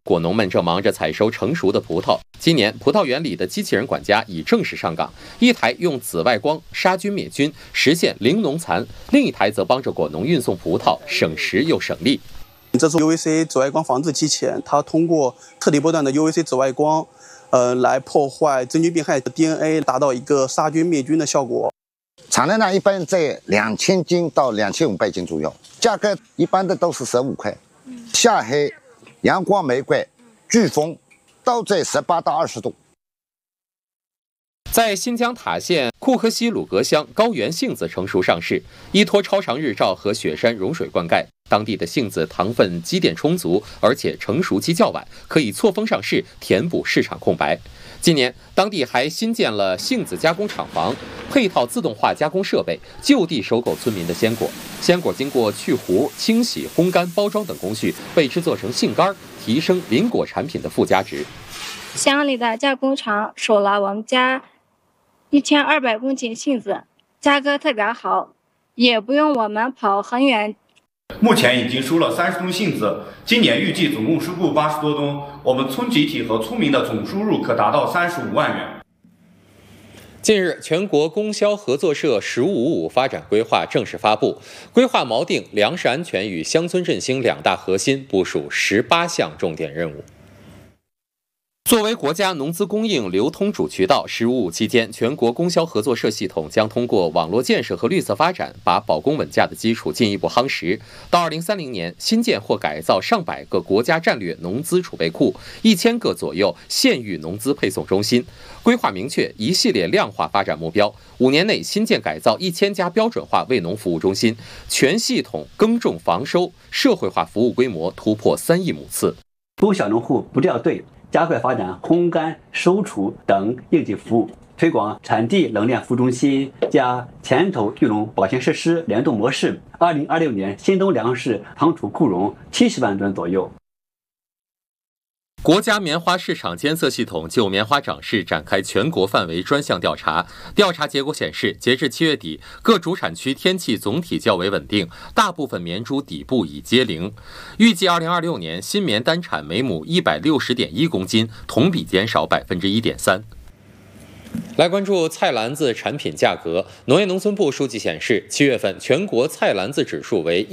果农们正忙着采收成熟的葡萄。今年，葡萄园里的机器人管家已正式上岗，一台用紫外光杀菌灭菌，实现零农残；另一台则帮着果农运送葡萄，省时又省力。 这是 UVC 紫外光防治机器人，它通过特定波段的 UVC 紫外光，来破坏真菌病害的 DNA， 达到一个杀菌灭菌的效果。 产量呢，一般在2000斤到2500斤左右，价格一般的都是15块。夏黑、阳光玫瑰、飓风都在18到20度。 在新疆塔县库克西鲁格乡高原杏子成熟上市，依托超长日照和雪山融水灌溉，当地的杏子糖分积淀充足，而且成熟期较晚，可以错峰上市，填补市场空白。今年，当地还新建了杏子加工厂房，配套自动化加工设备，就地收购村民的鲜果。鲜果经过去核、清洗、烘干、包装等工序，被制作成杏干，提升林果产品的附加值。 乡里的加工厂收了我们家1200公斤杏子，价格特别好，也不用我们跑很远。 目前已经收了30吨杏子，今年预计总共收购80多吨，我们村集体和村民的总收入可达到35万元。 近日，全国供销合作社“十五五”发展规划正式发布，规划锚定粮食安全与乡村振兴两大核心，部署18项重点任务。作为国家农资供应流通主渠道，“15+5”期间，全国供销合作社系统将通过网络建设和绿色发展，把保供稳价的基础进一步夯实。到2030年，新建或改造上百个国家战略农资储备库，1000个左右县域农资配送中心。规划明确一系列量化发展目标，5年内新建改造1000家标准化为农服务中心，全系统耕种防收社会化服务规模突破3亿亩次。 中小农户不掉队，加快发展烘干、收储等应急服务，推广产地冷链服务中心加前头育农保鲜设施联动模式。2026年，新冬粮食仓储库容70万吨左右。 国家棉花市场监测系统就棉花涨势展开全国范围专项调查。调查结果显示，截至7月底，各主产区天气总体较为稳定，大部分棉株底部已接零。预计2026年新棉单产每亩160.1公斤，同比减少1.3%。来关注菜篮子产品价格。农业农村部数据显示，7月份全国菜篮子指数为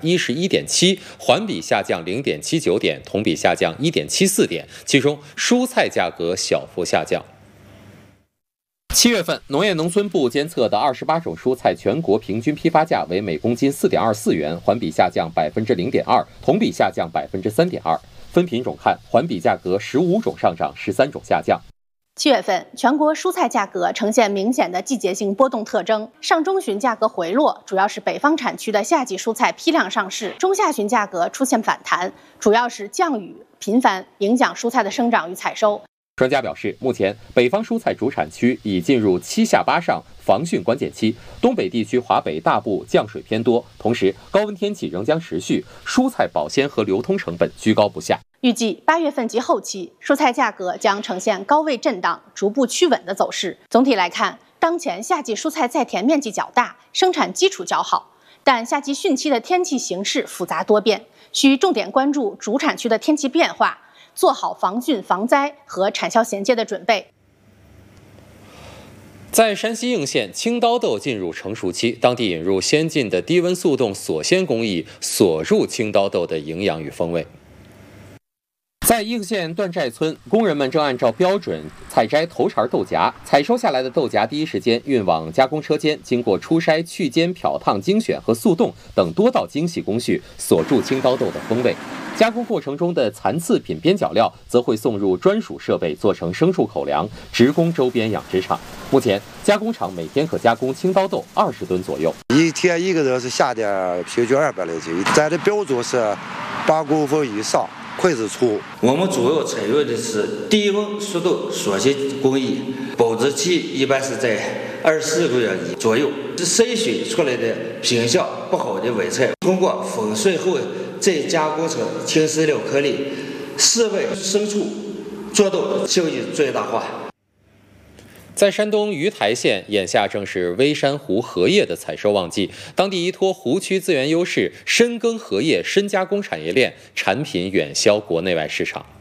111.7，环比下降0.79点，同比下降1.74点，其中蔬菜价格小幅下降。7月份，农业农村部监测的28种蔬菜全国平均批发价为每公斤4.24元，环比下降0.2%，同比下降3.2%。分品种看，环比价格15种上涨，13种下降。 7月份，全国蔬菜价格呈现明显的季节性波动特征，上中旬价格回落，主要是北方产区的夏季蔬菜批量上市；中下旬价格出现反弹，主要是降雨频繁影响蔬菜的生长与采收。 专家表示，目前北方蔬菜主产区已进入7下8上防汛关键期，东北地区华北大部降水偏多，同时高温天气仍将持续，蔬菜保鲜和流通成本居高不下。 预计8月份及后期，蔬菜价格将呈现高位震荡、逐步趋稳的走势。总体来看，当前夏季蔬菜在田面积较大，生产基础较好，但夏季汛期的天气形势复杂多变，需重点关注主产区的天气变化，做好防汛防灾和产销衔接的准备。 在山西应县，青刀豆进入成熟期，当地引入先进的低温速冻锁鲜工艺，锁住青刀豆的营养与风味。在应县段寨村，工人们正按照标准采摘头茬豆荚，采收下来的豆荚第一时间运往加工车间，经过初筛、去尖、漂烫、精选和速冻等多道精细工序，锁住青刀豆的风味。加工过程中的残次品边角料则会送入专属设备做成牲畜口粮，直供周边养殖场。目前，加工厂每天可加工青刀豆20吨左右。 一天一个人是下的平均200来斤，咱的标准是8公分以上。筷子粗。 我们主要采用的是低温速冻锁鲜工艺，保质期一般是在24个月左右。筛选出来的品相不好的崴菜，通过粉碎后再加工成青石榴颗粒，室外牲畜做到效益最大化。 在山东鱼台县，眼下正是微山湖荷叶的采收旺季，当地依托湖区资源优势，深耕荷叶深加工产业链，产品远销国内外市场。